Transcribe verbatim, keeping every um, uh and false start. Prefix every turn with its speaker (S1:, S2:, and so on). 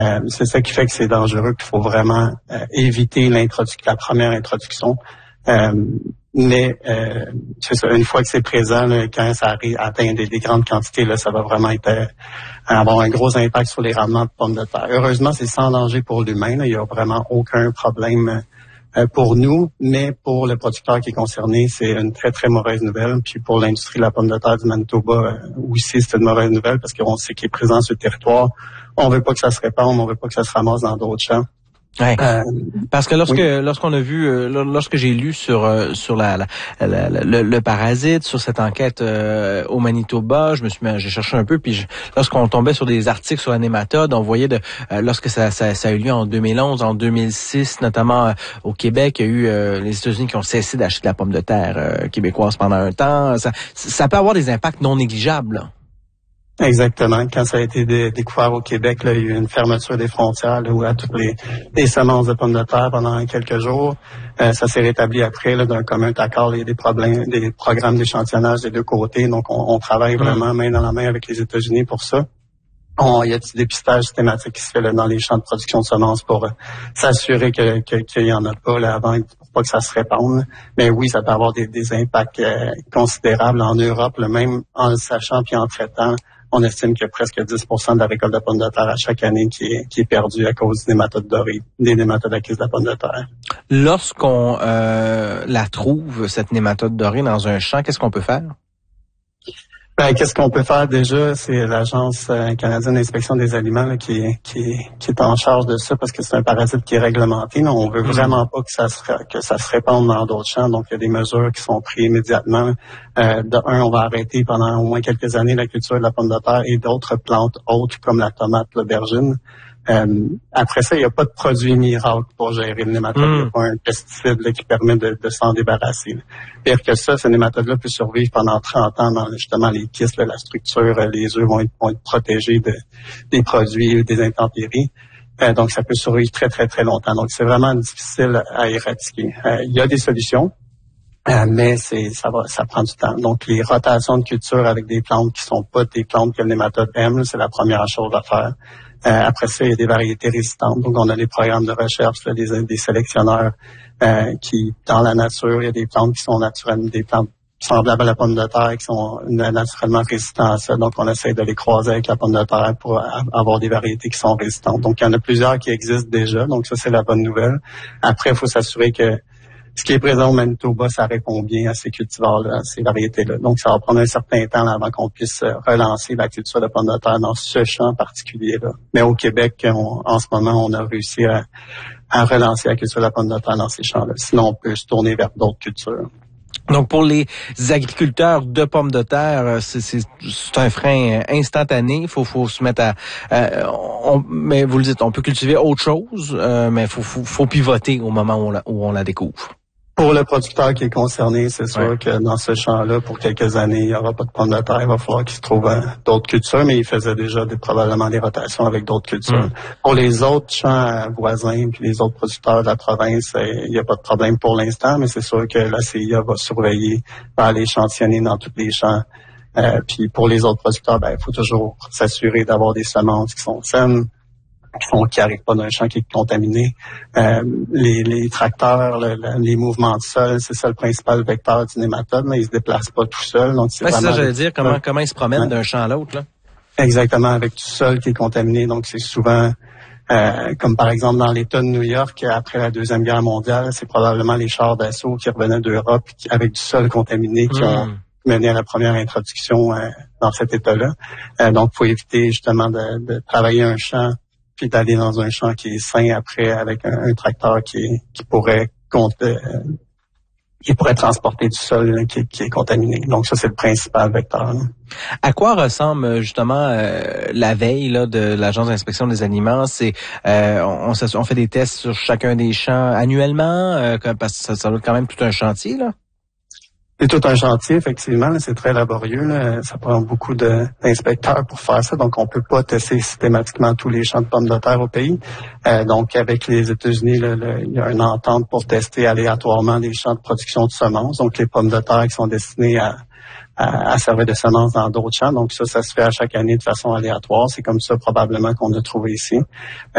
S1: Euh, c'est ça qui fait que c'est dangereux, qu'il faut vraiment euh, éviter l'introduction, la première introduction. Euh, mais euh, c'est ça, une fois que c'est présent, là, quand ça arrive, atteint des, des grandes quantités, là, ça va vraiment être, euh, avoir un gros impact sur les rendements de pommes de terre. Heureusement, c'est sans danger pour l'humain. Là, il n'y a vraiment aucun problème euh, pour nous, mais pour le producteur qui est concerné, c'est une très, très mauvaise nouvelle. Puis pour l'industrie de la pomme de terre du Manitoba euh, aussi, c'est une mauvaise nouvelle parce qu'on sait qu'il est présent sur le territoire. On veut pas que ça se répande, on veut pas que ça se ramasse dans d'autres champs.
S2: Ouais. Euh, Parce que lorsque
S1: oui.
S2: lorsqu'on a vu euh, lorsque j'ai lu sur euh, sur la, la, la, la le, le parasite, sur cette enquête euh, au Manitoba, je me suis j'ai cherché un peu, puis je, lorsqu'on tombait sur des articles sur la nématode, on voyait de euh, lorsque ça, ça ça a eu lieu en deux mille onze, en deux mille six, notamment euh, au Québec, il y a eu euh, les États-Unis qui ont cessé d'acheter de la pomme de terre euh, québécoise pendant un temps. Ça, ça peut avoir des impacts non négligeables, là.
S1: Exactement. Quand ça a été dé- découvert au Québec, là, il y a eu une fermeture des frontières là, où à toutes les, les semences de pommes de terre pendant quelques jours. Euh, ça s'est rétabli après là, d'un commun accord. Il y a des problèmes, des programmes d'échantillonnage des deux côtés. Donc, on, on travaille vraiment main dans la main avec les États-Unis pour ça. On, il y a du dépistage systématique qui se fait là, dans les champs de production de semences pour euh, s'assurer que, que, qu'il y en a pas là, avant, pour pas que ça se répande. Mais oui, ça peut avoir des, des impacts euh, considérables en Europe, là, même en le sachant puis en traitant. On estime qu'il y a presque dix pour cent de la récolte de pommes de terre à chaque année qui est, qui est perdue à cause des nématodes dorées, des nématodes acquises de la pomme de terre.
S2: Lorsqu'on euh, la trouve, cette nématode dorée, dans un champ, qu'est-ce qu'on peut faire?
S1: Ben, qu'est-ce qu'on peut faire déjà? C'est l'Agence canadienne d'inspection des aliments là, qui, est, qui, est, qui est en charge de ça parce que c'est un parasite qui est réglementé. Là. On veut vraiment pas que ça se que ça se répande dans d'autres champs. Donc, il y a des mesures qui sont prises immédiatement. Euh, de un, on va arrêter pendant au moins quelques années la culture de la pomme de terre et d'autres plantes autres comme la tomate, l'aubergine. Euh, après ça, il n'y a pas de produit miracle pour gérer le nématode. Il n'y a pas un pesticide là, qui permet de, de s'en débarrasser. Là. Pire que ça, ce nématode-là peut survivre pendant trente ans dans justement les kystes, là, la structure, les œufs vont être, vont être protégés de, des produits, des intempéries. Euh, donc, ça peut survivre très, très, très longtemps. Donc, c'est vraiment difficile à éradiquer. Euh, il y a des solutions. Euh, mais c'est ça va ça prend du temps. Donc les rotations de culture avec des plantes qui sont pas des plantes que le nématode aime, c'est la première chose à faire. Euh, après ça, il y a des variétés résistantes. Donc on a des programmes de recherche, là, des, des sélectionneurs euh, qui, dans la nature, il y a des plantes qui sont naturelles, des plantes semblables à la pomme de terre qui sont naturellement résistantes à ça. Donc on essaie de les croiser avec la pomme de terre pour avoir des variétés qui sont résistantes. Donc il y en a plusieurs qui existent déjà. Donc ça, c'est la bonne nouvelle. Après, il faut s'assurer que ce qui est présent au Manitoba, ça répond bien à ces cultivars-là, à ces variétés-là. Donc, ça va prendre un certain temps là, avant qu'on puisse relancer la culture de pommes de terre dans ce champ particulier-là. Mais au Québec, on, en ce moment, on a réussi à, à relancer la culture de la pomme de terre dans ces champs-là. Sinon, on peut se tourner vers d'autres cultures.
S2: Donc, pour les agriculteurs de pommes de terre, c'est, c'est, c'est un frein instantané. Il faut, faut se mettre à... Euh, on, mais vous le dites, on peut cultiver autre chose, euh, mais il faut, faut, faut pivoter au moment où on la, où on la découvre.
S1: Pour le producteur qui est concerné, c'est sûr ouais. que dans ce champ-là, pour quelques années, il n'y aura pas de pommes de terre. Il va falloir qu'il se trouve euh, d'autres cultures, mais il faisait déjà des, probablement des rotations avec d'autres cultures. Mm. Pour les autres champs voisins puis les autres producteurs de la province, euh, il n'y a pas de problème pour l'instant, mais c'est sûr que la C I A va surveiller, va aller échantillonner dans tous les champs. Euh, puis pour les autres producteurs, ben il faut toujours s'assurer d'avoir des semences qui sont saines, qui sont qui n'arrivent pas d'un champ qui est contaminé. Euh, les, les tracteurs, le, le, les mouvements de sol, c'est ça le principal vecteur du nématode, mais ils se déplacent pas tout seuls. Donc c'est,
S2: ouais,
S1: vraiment
S2: c'est ça, j'allais dire, comment, comment ils se promènent
S1: ouais.
S2: d'un champ à l'autre, là.
S1: Exactement, avec du sol qui est contaminé. Donc c'est souvent, euh, comme par exemple dans l'État de New York, après la Deuxième Guerre mondiale, c'est probablement les chars d'assaut qui revenaient d'Europe qui, avec du sol contaminé qui mmh. ont mené à la première introduction euh, dans cet État-là. Euh, donc il faut éviter justement de, de travailler un champ puis d'aller dans un champ qui est sain après avec un, un tracteur qui, est, qui pourrait compte, euh, qui pourrait transporter du sol là, qui, qui est contaminé. Donc ça, c'est le principal vecteur. Là.
S2: À quoi ressemble justement euh, la veille là, de l'Agence d'inspection des aliments? C'est euh, on, on, on fait des tests sur chacun des champs annuellement, euh, parce que ça, ça doit être quand même tout un chantier, là.
S1: C'est tout un chantier, effectivement. Là, c'est très laborieux. Là. Ça prend beaucoup de, d'inspecteurs pour faire ça. Donc, on peut pas tester systématiquement tous les champs de pommes de terre au pays. Euh, donc, avec les États-Unis, là, là, il y a une entente pour tester aléatoirement les champs de production de semences. Donc, les pommes de terre qui sont destinées à, à, à servir de semences dans d'autres champs. Donc, ça, ça se fait à chaque année de façon aléatoire. C'est comme ça, probablement, qu'on a trouvé ici.